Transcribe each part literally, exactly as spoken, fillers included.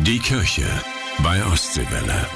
Die Kirche bei Ostseewelle.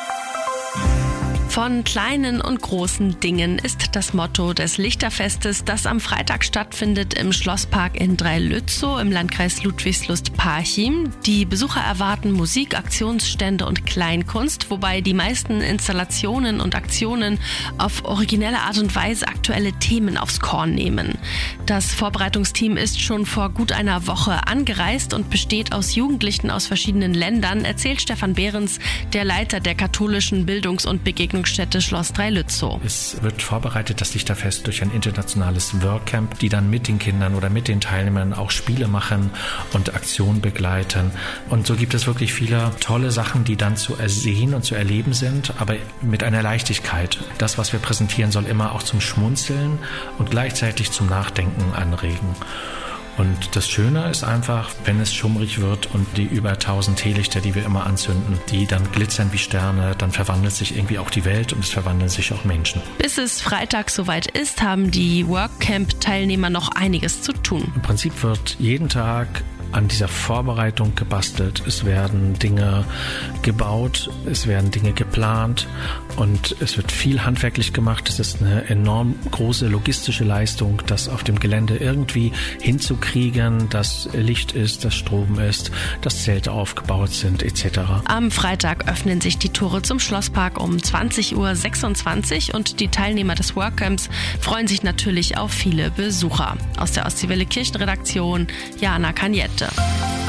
Von kleinen und großen Dingen ist das Motto des Lichterfestes, das am Freitag stattfindet im Schlosspark in Drei-Lützow im Landkreis Ludwigslust-Parchim. Die Besucher erwarten Musik, Aktionsstände und Kleinkunst, wobei die meisten Installationen und Aktionen auf originelle Art und Weise aktuelle Themen aufs Korn nehmen. Das Vorbereitungsteam ist schon vor gut einer Woche angereist und besteht aus Jugendlichen aus verschiedenen Ländern, erzählt Stefan Behrens, der Leiter der katholischen Bildungs- und Begegnungsstätte Schloss Drei-Lützow. Es wird vorbereitet, das Lichterfest, durch ein internationales Workcamp, die dann mit den Kindern oder mit den Teilnehmern auch Spiele machen und Aktionen begleiten. Und so gibt es wirklich viele tolle Sachen, die dann zu ersehen und zu erleben sind, aber mit einer Leichtigkeit. Das, was wir präsentieren, soll immer auch zum Schmunzeln und gleichzeitig zum Nachdenken anregen. Und das Schöne ist einfach, wenn es schummrig wird und die über tausend Teelichter, die wir immer anzünden, die dann glitzern wie Sterne, dann verwandelt sich irgendwie auch die Welt und es verwandeln sich auch Menschen. Bis es Freitag soweit ist, haben die Workcamp-Teilnehmer noch einiges zu tun. Im Prinzip wird jeden Tag an dieser Vorbereitung gebastelt. Es werden Dinge gebaut, es werden Dinge geplant und es wird viel handwerklich gemacht. Es ist eine enorm große logistische Leistung, das auf dem Gelände irgendwie hinzukriegen, dass Licht ist, dass Strom ist, dass Zelte aufgebaut sind et cetera. Am Freitag öffnen sich die Tore zum Schlosspark um zwanzig Uhr sechsundzwanzig und die Teilnehmer des Workcamps freuen sich natürlich auf viele Besucher. Aus der Ostseewelle Kirchenredaktion, Jana Kaniette.